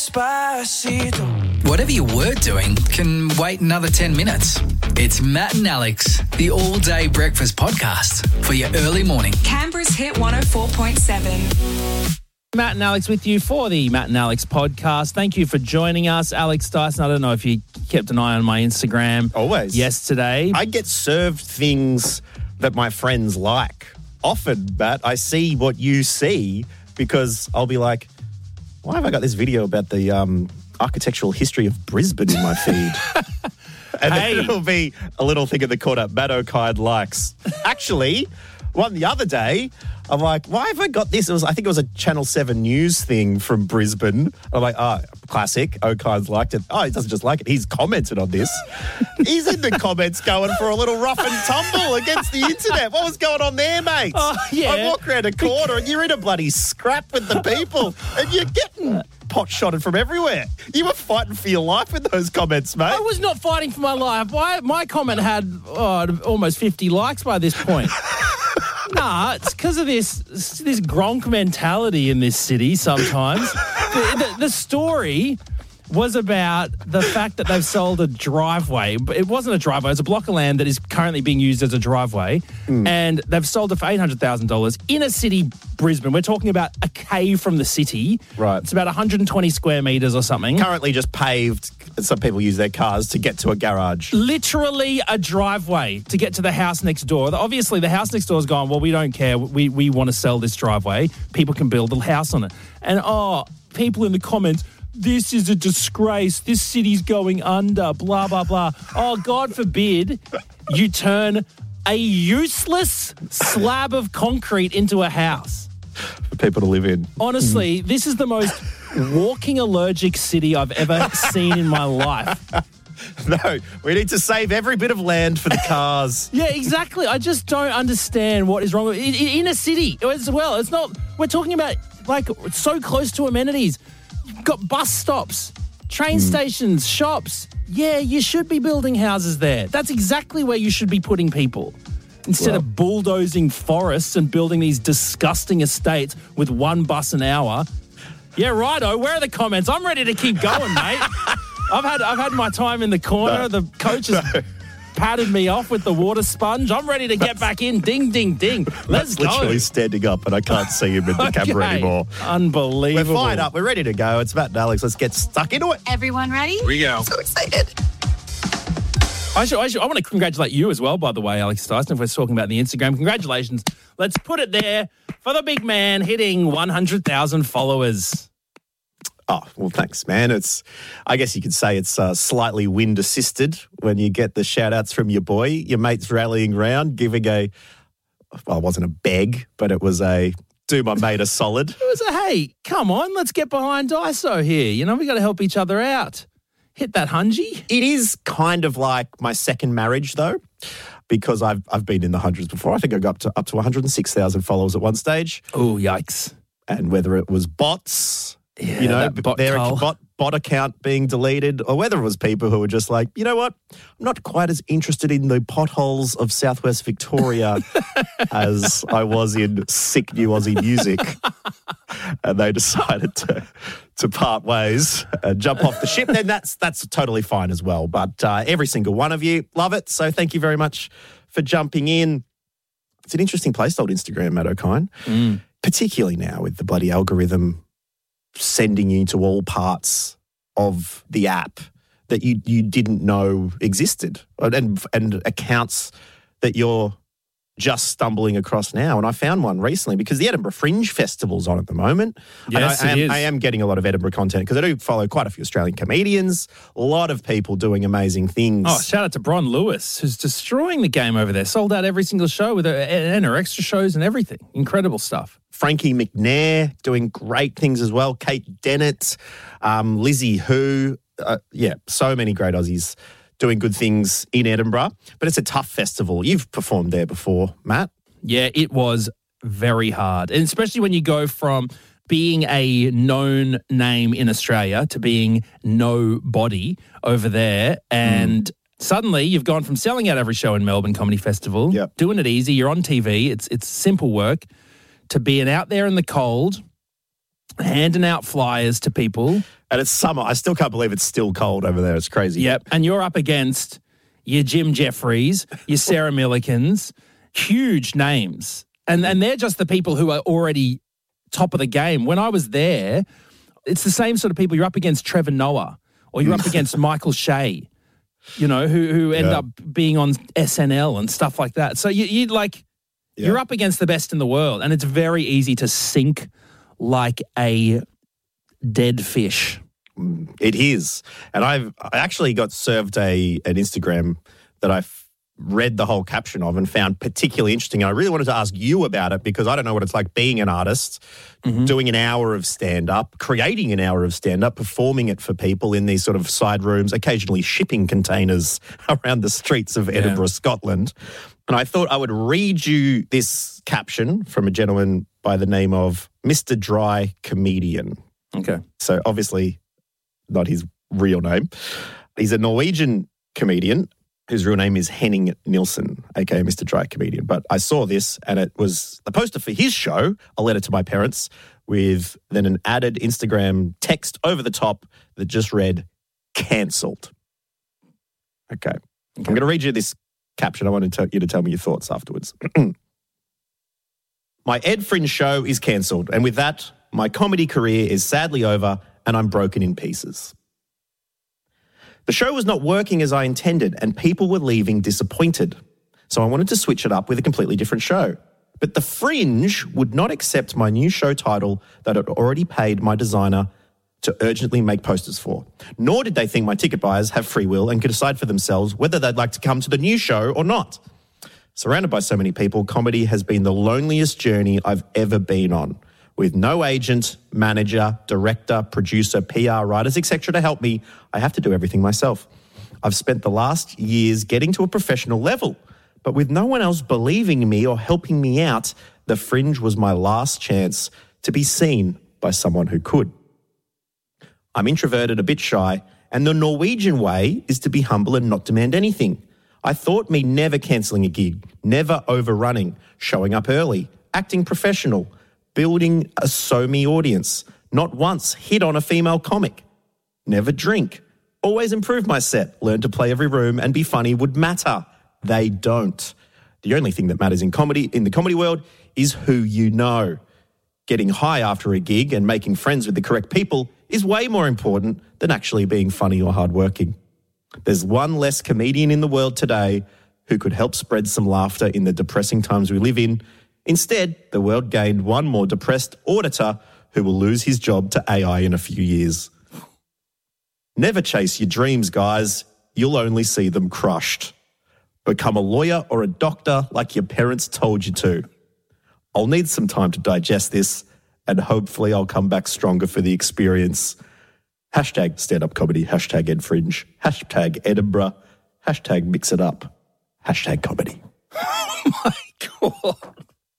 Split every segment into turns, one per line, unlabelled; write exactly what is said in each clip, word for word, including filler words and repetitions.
Whatever you were doing can wait another ten minutes. It's Matt and Alex, the all-day breakfast podcast for your early morning.
Canberra's Hit one oh four point seven.
Matt and Alex with you for the Matt and Alex podcast. Thank you for joining us. Alex Dyson, I don't know if you kept an eye on my Instagram.
Always.
Yesterday.
I get served things that my friends like. Often, Matt, I see what you see because I'll be like, why have I got this video about the um, architectural history of Brisbane in my feed? And
Hey.
then it'll be a little thing in the corner, Matt O'Kine likes. Actually, one the other day, I'm like, why have I got this? It was, I think it was a Channel seven News thing from Brisbane. I'm like, oh, classic. O'Kine's liked it. Oh, he doesn't just like it. He's commented on this. He's in the comments going for a little rough and tumble against the internet. What was going on there, mate?
Oh, yeah.
I walk around a corner and you're in a bloody scrap with the people and you're getting pot-shotted from everywhere. You were fighting for your life with those comments, mate.
I was not fighting for my life. Why, my comment had oh, almost fifty likes by this point. Nah, it's because of this this Gronk mentality in this city sometimes. the, the, the story was about the fact that they've sold a driveway. It wasn't a driveway. It was a block of land that is currently being used as a driveway. Mm. And they've sold it for eight hundred thousand dollars in a city, Brisbane. We're talking about a K from the city.
Right.
It's about one hundred twenty square metres or something.
Currently just paved. Some people use their cars to get to a garage.
Literally a driveway to get to the house next door. Obviously, the house next door has gone, well, we don't care. We, we want to sell this driveway. People can build a house on it. And, oh, people in the comments, this is a disgrace. This city's going under, blah, blah, blah. Oh, God forbid you turn a useless slab of concrete into a house.
For people to live in.
Honestly, this is the most walking allergic city I've ever seen in my life.
No, we need to save every bit of land for the cars.
Yeah, exactly. I just don't understand what is wrong with in, in a city as well. It's not, we're talking about like so close to amenities. You've got bus stops, train mm. stations, shops. Yeah, you should be building houses there. That's exactly where you should be putting people. Instead well. of bulldozing forests and building these disgusting estates with one bus an hour. Yeah, righto. Where are the comments? I'm ready to keep going, mate. I've had I've had my time in the corner.
No.
The coach has no. patted me off with the water sponge. I'm ready to get back in. Ding, ding, ding. Let's
That's go. Literally standing up, and I can't see him in the okay. camera anymore.
Unbelievable.
We're fired up. We're ready to go. It's Matt and Alex. Let's get stuck into it.
Everyone ready?
Here we go.
So excited.
I, should, I, should, I want to congratulate you as well, by the way, Alex Dyson, if we're talking about the Instagram. Congratulations. Let's put it there for the big man hitting one hundred thousand followers.
Oh, well, thanks, man. It's, I guess you could say it's uh, slightly wind-assisted when you get the shout-outs from your boy, your mates rallying round, giving a, well, it wasn't a beg, but it was a do my mate a solid.
It was a, hey, come on, let's get behind Dyso here. You know, we got to help each other out. Hit that hungy.
It is kind of like my second marriage, though, because I've I've been in the hundreds before. I think I got up to up to one hundred six thousand followers at one stage.
Oh, yikes.
And whether it was bots,
yeah,
you know,
bot
their bot, bot account being deleted, or whether it was people who were just like, you know what, I'm not quite as interested in the potholes of Southwest Victoria as I was in sick new Aussie music. And they decided to to part ways and jump off the ship, then that's that's totally fine as well. But uh, every single one of you, love it. So thank you very much for jumping in. It's an interesting place, old Instagram, Matt O'Kine, mm. particularly now with the bloody algorithm sending you to all parts of the app that you you didn't know existed, and and accounts that you're just stumbling across now. And I found one recently because the Edinburgh Fringe Festival's on at the moment.
Yes,
and I, I,
it
am,
is.
I am getting a lot of Edinburgh content because I do follow quite a few Australian comedians, a lot of people doing amazing things.
Oh, shout out to Bron Lewis, who's destroying the game over there. Sold out every single show with her, and her extra shows and everything. Incredible stuff.
Frankie McNair doing great things as well. Kate Dennett, um, Lizzie Who. Uh, yeah, so many great Aussies doing good things in Edinburgh. But it's a tough festival. You've performed there before, Matt.
Yeah, it was very hard. And especially when you go from being a known name in Australia to being nobody over there. And mm. suddenly you've gone from selling out every show in Melbourne Comedy Festival,
yep.
doing it easy, you're on T V, it's it's simple work, to being out there in the cold handing out flyers to people.
And it's summer. I still can't believe it's still cold over there. It's crazy.
Yep. And you're up against your Jim Jeffries, your Sarah Millikins, huge names. And and they're just the people who are already top of the game. When I was there, it's the same sort of people. You're up against Trevor Noah or you're up against Michael Shea, you know, who who end
Yeah.
up being on S N L and stuff like that. So you, you like,
Yeah.
you're up against the best in the world, and it's very easy to sink like a dead fish.
It is. And I've I actually got served a an Instagram that I read the whole caption of and found particularly interesting. And I really wanted to ask you about it because I don't know what it's like being an artist, mm-hmm. doing an hour of stand-up, creating an hour of stand-up, performing it for people in these sort of side rooms, occasionally shipping containers around the streets of Edinburgh, yeah. Scotland. And I thought I would read you this caption from a gentleman by the name of Mister Dry Comedian.
Okay.
So obviously not his real name. He's a Norwegian comedian whose real name is Henning Nilsson, aka Mister Dry Comedian. But I saw this and it was the poster for his show, A Letter to My Parents, with then an added Instagram text over the top that just read, cancelled. Okay. okay. I'm going to read you this caption. I want to tell you to tell me your thoughts afterwards. My Ed Fringe show is cancelled, and with that, my comedy career is sadly over and I'm broken in pieces. The show was not working as I intended and people were leaving disappointed. So I wanted to switch it up with a completely different show. But the Fringe would not accept my new show title that had already paid my designer to urgently make posters for. Nor did they think my ticket buyers have free will and could decide for themselves whether they'd like to come to the new show or not. Surrounded by so many people, comedy has been the loneliest journey I've ever been on. With no agent, manager, director, producer, P R, writers, et cetera to help me, I have to do everything myself. I've spent the last years getting to a professional level, but with no one else believing in me or helping me out, the Fringe was my last chance to be seen by someone who could. I'm introverted, a bit shy, and the Norwegian way is to be humble and not demand anything. I thought me never cancelling a gig, never overrunning, showing up early, acting professional, building a so-me audience, not once hit on a female comic, never drink, always improve my set, learn to play every room and be funny would matter. They don't. The only thing that matters in comedy, in the comedy world, is who you know. Getting high after a gig and making friends with the correct people is way more important than actually being funny or hardworking. There's one less comedian in the world today who could help spread some laughter in the depressing times we live in. Instead, the world gained one more depressed auditor who will lose his job to A I in a few years. Never chase your dreams, guys. You'll only see them crushed. Become a lawyer or a doctor like your parents told you to. I'll need some time to digest this and hopefully I'll come back stronger for the experience. Hashtag stand-up comedy, hashtag Ed Fringe, hashtag Edinburgh, hashtag mix it up, hashtag comedy.
Oh my God.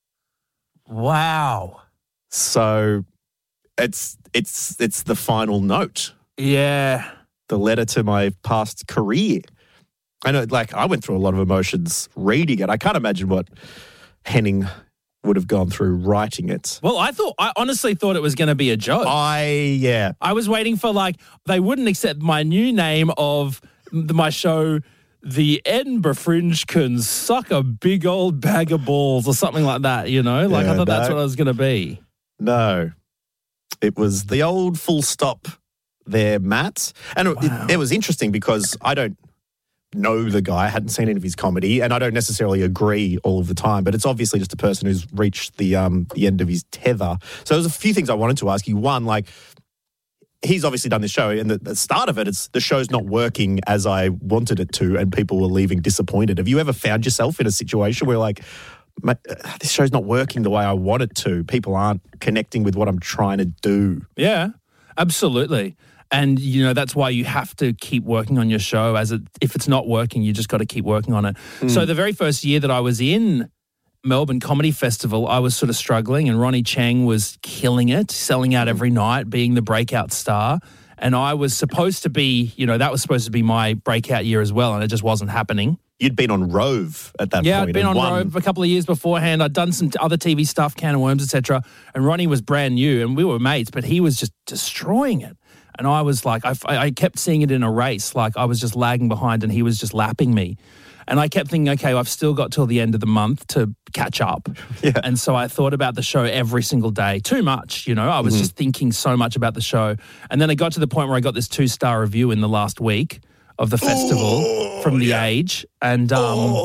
Wow.
So it's it's it's the final note.
Yeah.
The letter to my past career. I know, like, I went through a lot of emotions reading it. I can't imagine what Henning would have gone through writing it.
Well, I thought, I honestly thought it was going to be a joke.
I, yeah.
I was waiting for, like, they wouldn't accept my new name of my show, The Edinburgh Fringe Can Suck a Big Old Bag of Balls or something like that, you know? Like,
Yeah,
I thought
no.
that's what it was going to be.
No. It was the old full stop there, Matt. And it,
Wow.
it, it was interesting because I don't know the guy, I hadn't seen any of his comedy, and I don't necessarily agree all of the time, but it's obviously just a person who's reached the um the end of his tether. So there's a few things I wanted to ask you. One, like, he's obviously done this show, and the, the start of it, it's the show's not working as I wanted it to, and people were leaving disappointed. Have you ever found yourself in a situation where, like, "Ma- this show's not working the way I want it to. People aren't connecting with what I'm trying to do."
Yeah, absolutely. And, you know, that's why you have to keep working on your show. As it, if it's not working, you just got to keep working on it.
Mm.
So the very first year that I was in Melbourne Comedy Festival, I was sort of struggling, and Ronnie Chang was killing it, selling out every night, being the breakout star. And I was supposed to be, you know, that was supposed to be my breakout year as well, and it just wasn't happening.
you'd been on Rove at that
Yeah,
point.
I'd been
and
on
won.
Rove a couple of years beforehand. I'd done some t- other T V stuff, Can of Worms, et cetera. And Ronnie was brand new, and we were mates, but he was just destroying it. And I was like, I, I kept seeing it in a race, like I was just lagging behind and he was just lapping me. And I kept thinking, okay, I've still got till the end of the month to catch up.
Yeah.
And so I thought about the show every single day. Too much, you know. I was mm-hmm. just thinking so much about the show. And then it got to the point where I got this two-star review in the last week of the festival oh, from The yeah. Age. And um,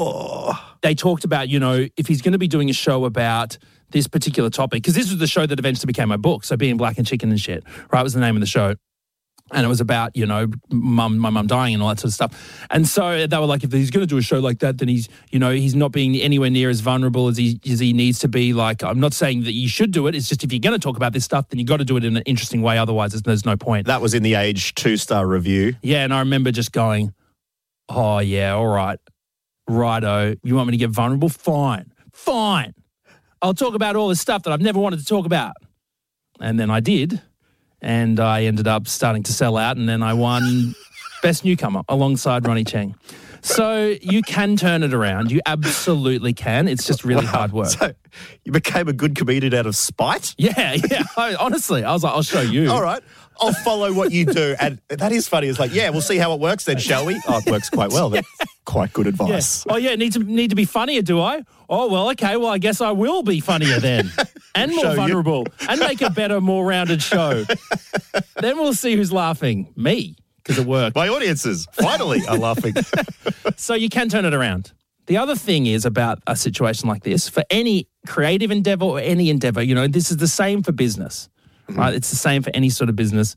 oh. they talked about, you know, if he's going to be doing a show about this particular topic, because this was the show that eventually became my book, so Being Black and Chicken and Shit, right, was the name of the show. And it was about, you know, mum, my mum dying and all that sort of stuff. And so they were like, if he's going to do a show like that, then he's, you know, he's not being anywhere near as vulnerable as he as he needs to be. Like, I'm not saying that you should do it. It's just if you're going to talk about this stuff, then you got to do it in an interesting way. Otherwise, there's, there's no point.
That was in The Age two-star review.
Yeah, and I remember just going, oh, yeah, all right, righto. You want me to get vulnerable? Fine, fine. I'll talk about all this stuff that I've never wanted to talk about. And then I did. And I ended up starting to sell out, and then I won Best Newcomer alongside Ronnie Cheng. So you can turn it around. You absolutely can. It's just really wow. hard work.
So you became a good comedian out of spite?
Yeah, yeah. I, honestly, I was like, I'll show you.
All right. I'll follow what you do. And that is funny. It's like, yeah, we'll see how it works then, shall we? Oh, it works quite well. That's quite good advice.
Yeah. Oh, yeah, need to need to be funnier, do I? Oh, well, okay. Well, I guess I will be funnier then. And more
Show
vulnerable. You. And make a better, more rounded show. Then we'll see who's laughing. Me, because it worked.
My audiences finally are laughing.
So you can turn it around. The other thing is about a situation like this, for any creative endeavor or any endeavor, you know, this is the same for business. Right, it's the same for any sort of business.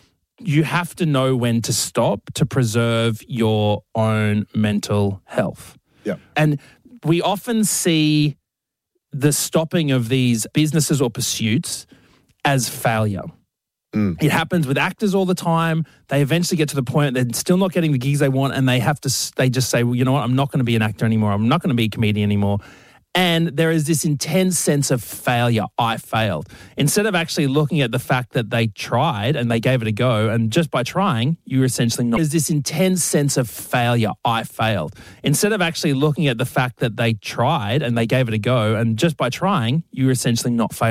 You have to know when to stop to preserve your own mental health.
Yeah.
And we often see the stopping of these businesses or pursuits as failure. Mm. It happens with actors all the time. They eventually get to the point they're still not getting the gigs they want, and they have to. They just say, well, you know what? I'm not going to be an actor anymore. I'm not going to be a comedian anymore. And there is this intense sense of failure. I failed. Instead of actually looking at the fact that they tried and they gave it a go, and just by trying, you're essentially not. There's this intense sense of failure. I failed. Instead of actually looking at the fact that they tried and they gave it a go, and just by trying, you're essentially not failing.